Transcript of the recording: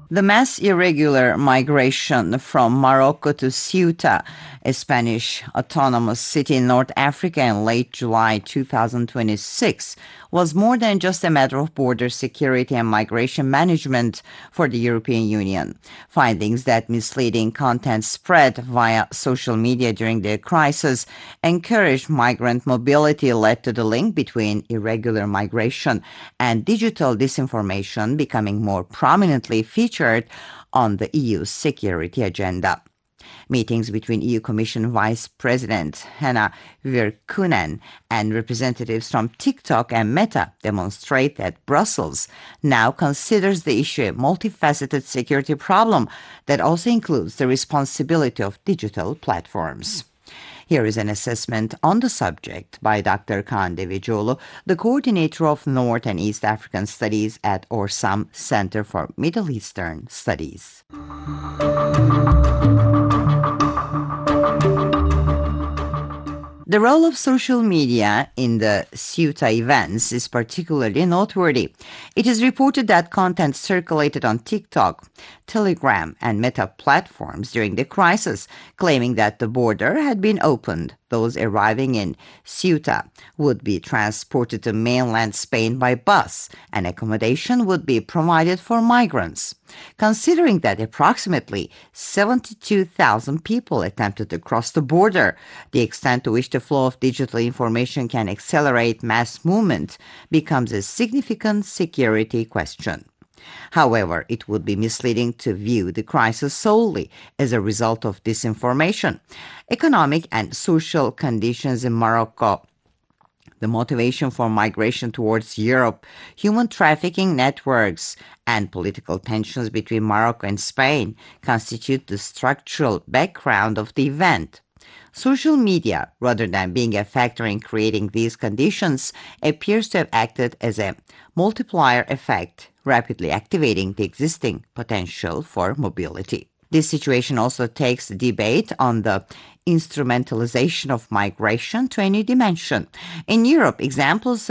The mass irregular migration from Morocco to Ceuta, a Spanish autonomous city in North Africa in late July 2026, was more than just a matter of border security and migration management for the European Union. Findings that misleading content spread via social media during the crisis encouraged migrant mobility led to the link between irregular migration and digital disinformation becoming more prominently featured on the EU's security agenda. Meetings between EU Commission Vice President Hanna Virkkunen and representatives from TikTok and Meta demonstrate that Brussels now considers the issue a multifaceted security problem that also includes the responsibility of digital platforms. Here is an assessment on the subject by Dr. Kaan Devecioğlu, the coordinator of North and East African Studies at Orsam Center for Middle Eastern Studies. The role of social media in the Ceuta events is particularly noteworthy. It is reported that content circulated on TikTok, Telegram, and Meta platforms during the crisis, claiming that the border had been opened. Those arriving in Ceuta would be transported to mainland Spain by bus, and accommodation would be provided for migrants. Considering that approximately 72,000 people attempted to cross the border, the extent to which the flow of digital information can accelerate mass movement becomes a significant security question. However, it would be misleading to view the crisis solely as a result of disinformation. Economic and social conditions in Morocco, the motivation for migration towards Europe, human trafficking networks, and political tensions between Morocco and Spain constitute the structural background of the event. Social media, rather than being a factor in creating these conditions, appears to have acted as a multiplier effect, rapidly activating the existing potential for mobility. This situation also takes the debate on the instrumentalization of migration to a new dimension. In Europe, examples